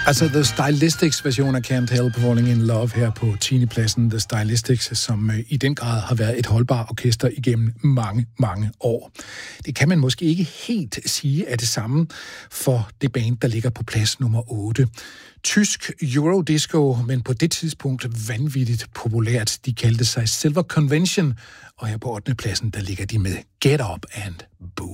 Altså The Stylistics version af Can't Help Falling in Love her på 10. pladsen. The Stylistics, som i den grad har været et holdbart orkester igennem mange, mange år. Det kan man måske ikke helt sige er det samme for det band, der ligger på plads nummer 8. Tysk Eurodisco, men på det tidspunkt vanvittigt populært. De kaldte sig Silver Convention, og her på 8. pladsen, der ligger de med Get Up and Boo.